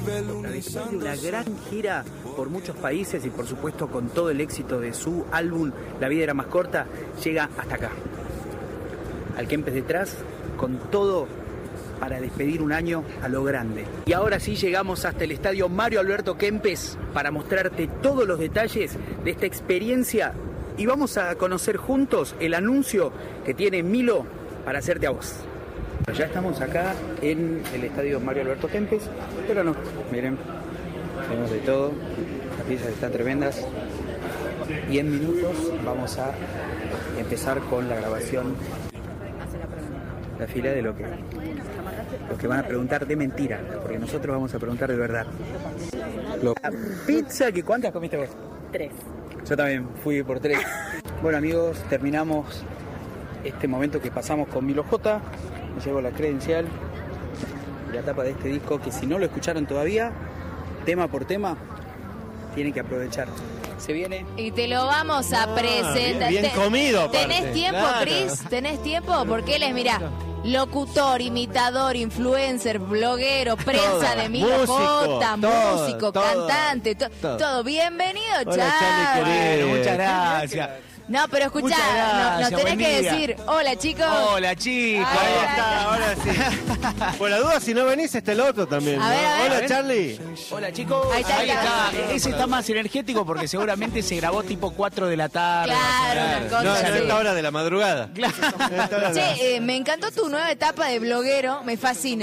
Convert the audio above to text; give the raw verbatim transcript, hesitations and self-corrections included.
Después de una gran gira por muchos países y por supuesto con todo el éxito de su álbum La vida era más corta, llega hasta acá, al Kempes detrás, con todo para despedir un año a lo grande. Y ahora sí llegamos hasta el estadio Mario Alberto Kempes para mostrarte todos los detalles de esta experiencia y vamos a conocer juntos el anuncio que tiene Milo para hacerte a vos. Ya estamos acá en el estadio Mario Alberto Kempes, pero no, miren, tenemos de todo, las piezas están tremendas y en minutos vamos a empezar con la grabación, la fila de lo que, lo que van a preguntar de mentira, porque nosotros vamos a preguntar de verdad. La pizza, que ¿cuántas comiste vos? Tres. Yo también fui por tres. Bueno amigos, terminamos este momento que pasamos con Milo J. Me llevo la credencial y la tapa de este disco que si no lo escucharon todavía, tema por tema, tienen que aprovechar. Se viene. Y te lo vamos a ah, presentar. Bien, bien comido, aparte. ¿Tenés tiempo, claro. Cris? ¿Tenés tiempo? Porque él es, mirá, locutor, imitador, influencer, bloguero, prensa todo. de Milo J, músico, todo, cantante, to todo. todo. Bienvenido, Charlie. Muchas gracias. No, pero escuchá, nos no, no tenés que día. decir, hola chicos. Hola chicos. Ahí está, ahora sí. Por la duda, si no venís, está el otro también. A ¿no? ver, a ver. Hola, Charlie. Hola chicos. Ahí está, Ahí está. está. Ese está más energético porque seguramente se grabó tipo cuatro de la tarde. Claro, una cosa No, así. a esta hora de la madrugada. Claro. Che, eh, me encantó tu nueva etapa de bloguero, me fascina.